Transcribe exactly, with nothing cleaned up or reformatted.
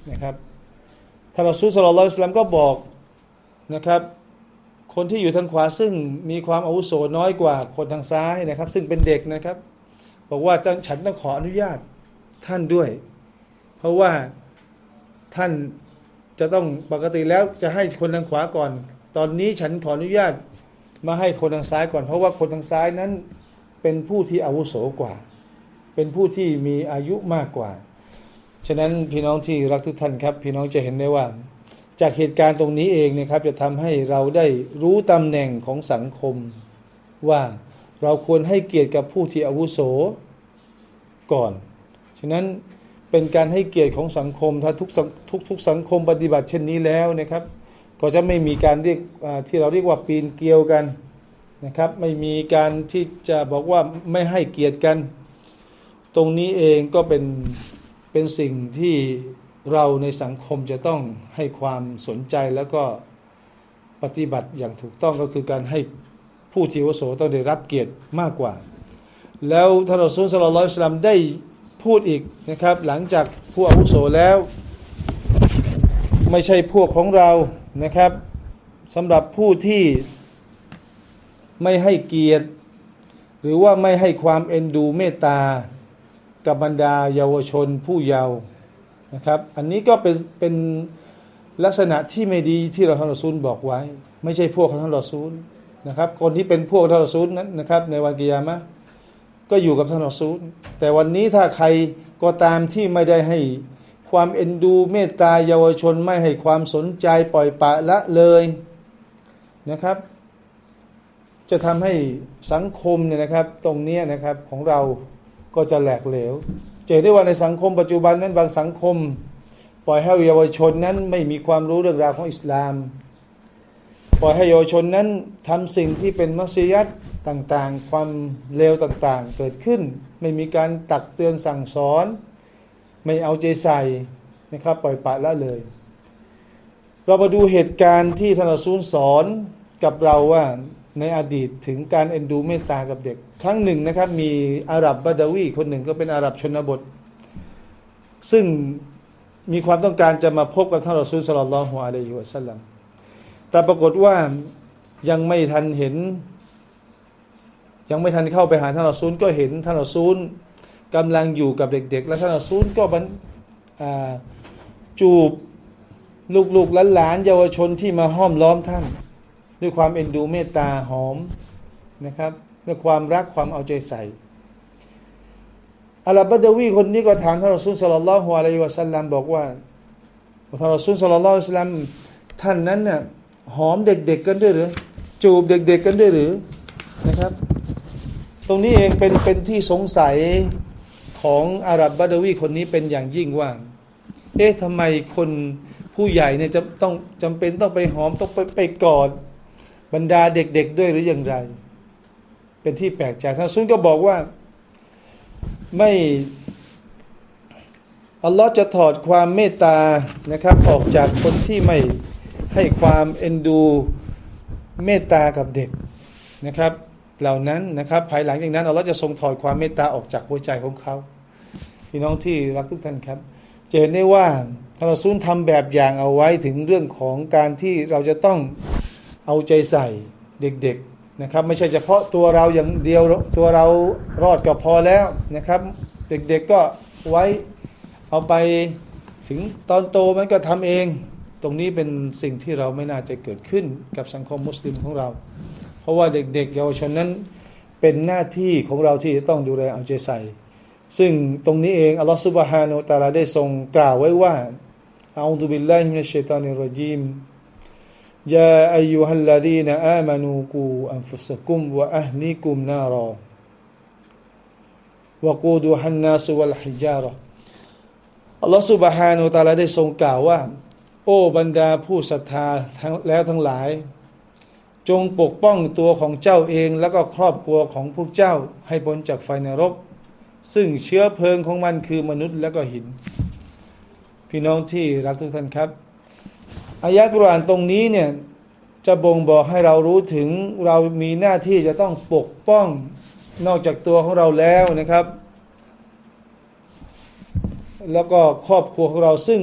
นะครับท่านรอซูล ศ็อลลัลลอฮุอะลัยฮิวะซัลลัมก็บอกนะครับคนที่อยู่ทางขวาซึ่งมีความอาวุโสน้อยกว่าคนทางซ้ายนะครับซึ่งเป็นเด็กนะครับบอกว่าฉันต้องขออนุญาตท่านด้วยเพราะว่าท่านจะต้องปกติแล้วจะให้คนทางขวาก่อนตอนนี้ฉันขออนุญาตมาให้คนทางซ้ายก่อนเพราะว่าคนทางซ้ายนั้นเป็นผู้ที่อาวุโสกว่าเป็นผู้ที่มีอายุมากกว่าฉะนั้นพี่น้องที่รักทุกท่านครับพี่น้องจะเห็นได้ว่าจากเหตุการณ์ตรงนี้เองนะครับจะทำให้เราได้รู้ตำแหน่งของสังคมว่าเราควรให้เกียรติกับผู้ที่อาวุโสก่อนฉะนั้นเป็นการให้เกียรติของสังคมถ้าทุกทุกทุกสังคมปฏิบัติเช่นนี้แล้วนะครับก็จะไม่มีการเรียกที่เราเรียกว่าปีนเกลียวกันนะครับไม่มีการที่จะบอกว่าไม่ให้เกียรติกันตรงนี้เองก็เป็นเป็นสิ่งที่เราในสังคมจะต้องให้ความสนใจแล้วก็ปฏิบัติอย่างถูกต้องก็คือการให้ผู้ที่อาวุโสต้องได้รับเกียรติมากกว่าแล้วท่านรอซูล ศ็อลลัลลอฮุอะลัยฮิวะซัลลัมได้พูดอีกนะครับหลังจากผู้อาวุโสแล้วไม่ใช่พวกของเรานะครับสำหรับผู้ที่ไม่ให้เกียรติหรือว่าไม่ให้ความเอ็นดูเมตตากับบรรดาเยาวชนผู้เยาว์นะครับอันนี้ก็เป็นเป็นลักษณะที่ไม่ดีที่เราท่านรอซูลบอกไว้ไม่ใช่พวกของท่านรอซูลนะครับคนที่เป็นพวกท่านรอซูลนั้นนะครับในวันกิยามะห์ก็อยู่กับท่านรอซูลแต่วันนี้ถ้าใครก็ตามที่ไม่ได้ให้ความเอ็นดูเมตตาเยาวชนไม่ให้ความสนใจปล่อยปละละเลยนะครับจะทำให้สังคมเนี่ยนะครับตรงนี้นะครับของเราก็จะแหลกเหลวเจอได้ว่าในสังคมปัจจุบันนั้นบางสังคมปล่อยให้เยาวชนนั้นไม่มีความรู้เรื่องราวของอิสลามปล่อยให้เยาวชนนั้นทำสิ่งที่เป็นมัสยิดต่างๆความเลวต่างๆเกิดขึ้นไม่มีการตักเตือนสั่งสอนไม่เอาใจใส่นะครับปล่อยปละละเลยเรามาดูเหตุการณ์ที่ท่านรอซูลสอนกับเราว่าในอดีตถึงการเอ็นดูเมตตากับเด็กครั้งหนึ่งนะครับมีอาหรับบะดาวีคนหนึ่งก็เป็นอาหรับชนบทซึ่งมีความต้องการจะมาพบกับท่านรอซูล ศ็อลลัลลอฮุอะลัยฮิวะซัลลัมแต่ปรากฏว่ายังไม่ทันเห็นยังไม่ทันเข้าไปหาท่านรอซูลก็เห็นท่านรอซูลกำลังอยู่กับเด็กๆและท่านรอซูลก็จูบลูกๆหลานๆเยาวชนที่มาห้อมล้อมท่านด้วยความเอ็นดูเมตตาหอมนะครับด้วยความรักความเอาใจใส่อาหรับบะดาวีคนนี้ก็ถามท่านรอซูล ศ็อลลัลลอฮุอะลัยฮิวะซัลลัมบอกว่าท่านรอซูล ศ็อลลัลลอฮุอะลัยฮิวะซัลลัมท่านนั้นน่ะหอมเด็กๆกันด้วยหรือจูบเด็กๆกันด้วยหรือนะครับตรงนี้เองเป็นเป็นที่สงสัยของอาหรับบะดาวีคนนี้เป็นอย่างยิ่งว่าเอ๊ะทำไมคนผู้ใหญ่เนี่ยจะต้องจำเป็นต้องไปหอมต้องไปไปกอดบรรดาเด็กๆด้วยหรืออย่างไรเป็นที่แปลกใจท่านซุนก็บอกว่าไม่อัลลอฮ์จะถอดความเมตตานะครับออกจากคนที่ไม่ให้ความเอ็นดูเมตตากับเด็กนะครับเหล่านั้นนะครับภายหลังจากนั้นอัลลอฮ์จะทรงถอดความเมตตาออกจากหัวใจของเขาพี่น้องที่รักทุกท่านครับจะเห็นได้ว่าท่านรอซูลทำแบบอย่างเอาไว้ถึงเรื่องของการที่เราจะต้องเอาใจใส่เด็กๆนะครับไม่ใช่เฉพาะตัวเราอย่างเดียวตัวเรารอดก็พอแล้วนะครับเด็กๆก็ไว้เอาไปถึงตอนโตมันก็ทำเองตรงนี้เป็นสิ่งที่เราไม่น่าจะเกิดขึ้นกับสังคมมุสลิมของเราเพราะว่าเด็กๆเยาวชนนั้นเป็นหน้าที่ของเราที่จะต้องดูแลเอาใจใส่ซึ่งตรงนี้เองอัลลอฮฺซุบฮานะฮูวะตะอาลาได้ทรงกล่าวไว้ว่าอะอูซุบิลลาฮิมินัชชัยฏอนิรเราะญีมยาอัยยูฮัลลซีนอามานูกูอันฟุซะกุมวะอะฮลีกุมนารอวะกูดุฮันนาสวัลฮิญาเราะห์อัลลอฮฺซุบฮานะฮูวะตะอาลาได้ทรงกล่าวว่าโอ้บรรดาผู้ศรัทธาทั้งแล้วทั้งหลายจงปกป้องตัวของเจ้าเองแล้วก็ครอบครัวของพวกเจ้าให้พ้นจากไฟนรกซึ่งเชื้อเพลิงของมันคือมนุษย์และก็หินพี่น้องที่รักทุกท่านครับอายะห์กุรอานตรงนี้เนี่ยจะบ่งบอกให้เรารู้ถึงเรามีหน้าที่จะต้องปกป้องนอกจากตัวของเราแล้วนะครับแล้วก็ครอบครัวของเราซึ่ง